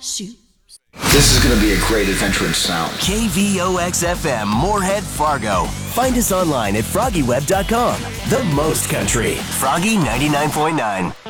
Shoot. This is going to be a great adventure in sound. KVOX-FM, Moorhead, Fargo. Find us online at FroggyWeb.com. The most country. Froggy 99.9.